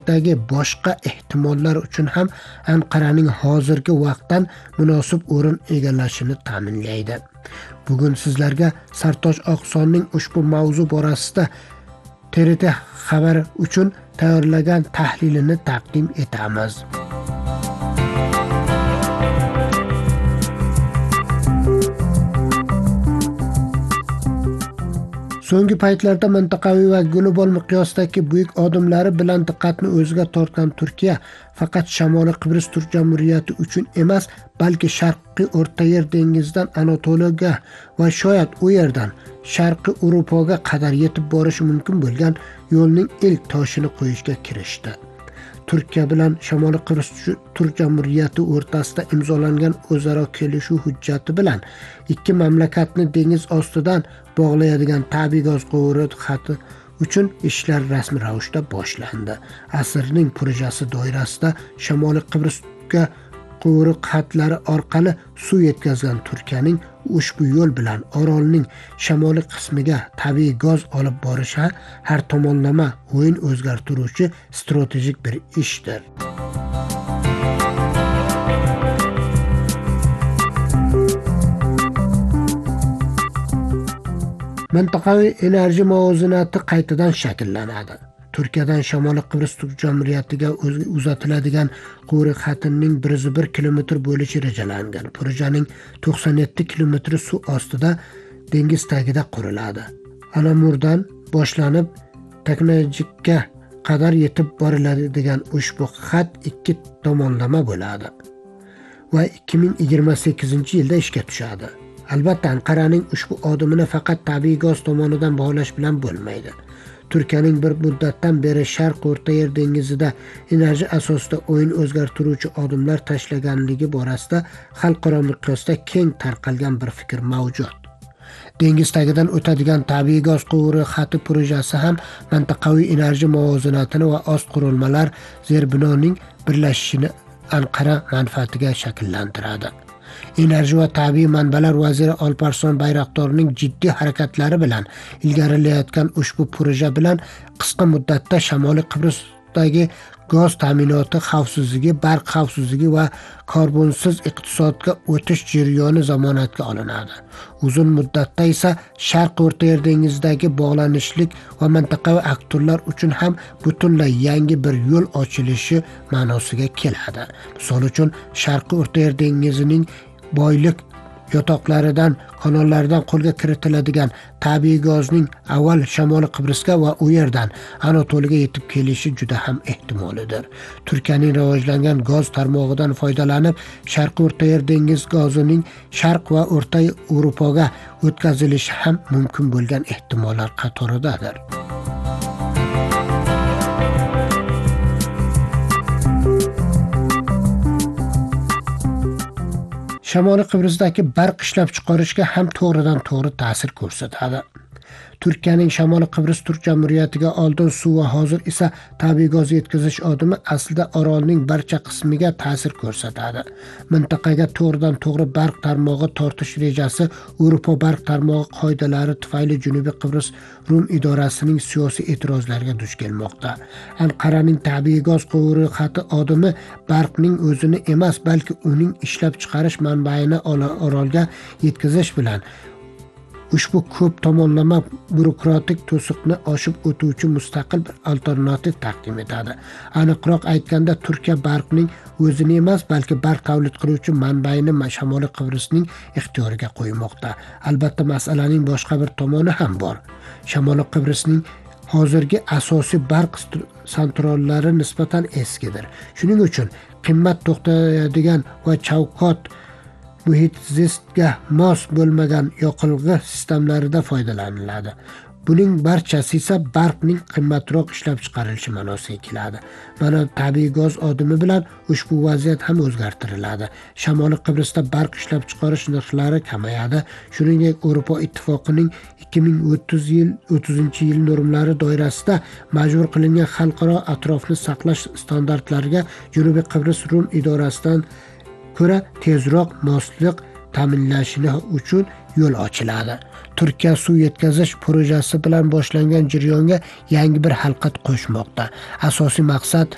dagi boshqa ehtimollar uchun ham Anqaraning hozirgi vaqtdan munosib o'rin egallashini ta'minlaydi. Bugun sizlarga Sartosh Oqsonning ushbu mavzu borasida TRT xabar uchun tayyorlagan tahlilini taqdim etamiz. So'nggi paytlarda mintaqaviy va global miqyosdagi buyuk odamlari bilan diqqatni o'ziga tortgan Turkiya faqat Shimoliy Qibrus Turk Jamhuriyati uchun emas, balki Sharqiy O'rta Yer dengizidan Anatoliyaga va shoyat u yerdan Sharqiy Yevropaga qadar yetib borishi mumkin bo'lgan yo'lning ilk toshini qo'yishga kirishdi. Turkiya bilan Shimoliy Qibrus Turk Jamhuriyati o'rtasida imzolangan o'zaro kelishuv hujjati bilan ikki mamlakatni dengiz ostidan bog'laydigan tabiiy gaz quvuri xati uchun ishlar rasmiy ravishda boshlandi. Asrning projesi doirasida Shimoliy Qibrusga quvuri xatlari orqali suv yetkazgan Turkiyaning ushbu yo'l bilan orolning shimoliy qismiga tabiiy gaz olib borishi har tomonlama o'yin o'zgartiruvchi strategik bir ishdir. Mintaqaviy enerji muvozanati qaytadan shakllanadi. Turkiyadan Shimoliy Qibrus Turk Jamhuriyatiga uzatiladigan quvur xatining 101 kilometr bo'lishi rejalangan. Projening 97 kilometri suv ostida dengiz tagida quriladi. Anamurdan boshlanib Taknajikka qadar yetib boriladigan ushbu xat ikki tomonlama bo'ladi va 2028-yilda ishga tushadi. Albatta, Anqaraning ushbu odimini faqat tabiiy gaz tomonidan bog'lash bilan bo'lmaydi. Turkiyaning bir muddatdan beri Sharq O'rta Yer dengizida enerji asosida o'yin o'zgartiruvchi odimlar tashlaganligi borasida xalqaro miqyosda keng tarqalgan bir fikr mavjud. Dengiz tagidan o'tadigan tabiiy gaz quvuri xati projesi ham mintaqaviy enerji muvozanatini va ost qurilmalar zerbinoning birlashishini Anqara manfaatiga shakllantiradi. Enerji va tabiiy manbalar vaziri Alparslan Bayraktarning jiddiy harakatlari bilan ilgarilayotgan ushbu proje bilan qisqa muddatda Shimoliy Qibrusdagi gaz ta'minoti xavfsizligi, barq xavfsizligi va karbonsiz iqtisodga o'tish jarayoni zamonatga olinadi. Uzun muddatda esa Sharq O'rta Yer dengizidagi bog'lanishlik va mintaqaviy aktyorlar uchun ham butunlay yangi bir yo'l ochilishi ma'nosiga keladi. Misol uchun Sharq O'rta Yer dengizining boylik yotoqlaridan, kanallardan qo'lga kiritiladigan tabiiy gazning avval Shimoliy Qibrusga va u yerdan Anatoliyaga yetib kelishi juda ham ehtimolidir. Turkiyaning rivojlangan gaz tarmog'idan foydalanib, Sharqiy O'rta Yer dengiz gazining Sharq va O'rta Yevropaga o'tkazilishi ham mumkin bo'lgan ehtimollar qatoridadir. Shimoliy Qibrusdagi barq ishlab chiqarishga ham to'g'ridan to'g'ri ta'sir ko'rsatadi. Turkiyaning Shimoliy Qibrus Turk Jamhuriyatiga oldin suv va hozir esa tabiiy gaz yetkazish odimi aslida orolning barcha qismiga ta'sir ko'rsatadi. Mintaqaga to'g'ridan to'g'ri barq tarmog'i tortish rejasi Yevropa barq tarmog'i qoidalari tufayli Janubiy Qibrus Rum idorasining siyosiy e'tirozlariga duch kelmoqda. Anqaraning tabiiy gaz quvuri xati odimi barqning o'zini emas, balki uning ishlab chiqarish manbaini orolga yetkazish bilan ushbu ko'p tomonlama byurokratik to'siqni oshib o'tuvchi mustaqil bir alternativ taqdim etadi. Aniqroq aytganda, Turkiya barqning o'zini emas, balki barq tavlid qiluvchi manbaini Shimoliy Qibrusning ixtiyoriga qo'ymoqda. Albatta, masalaning boshqa bir tomoni ham bor. Shimoliy Qibrusning hozirgi asosiy barq santrallari nisbatan eskidir. Shuning uchun qimmat to'xtaydigan va chavkot muhitga mos bo'lmagan yoqilg'i sistemlarida foydalaniladi. Buning barchasi esa barqning qimmatroq ishlab chiqarilishi ma'nosiga keladi. Mana tabiiy gaz odimi bilan ushbu vaziyat ham o'zgartiriladi. Shimoliy Qibrusda barq ishlab chiqarish narxlari kamayadi. Shuningdek, Yevropa Ittifoqining 2030-yil normlari doirasida majbur qilingan xalqaro atrofni saqlash standartlariga Janubiy Qibrus Rum idorasidan ko'ra tezroq moslik ta'minlashini uchun yo'l ochiladi. Turkiya suv yetkazish projesi bilan boshlangan jarayonga yangi bir halqat qo'shmoqda. Asosiy maqsad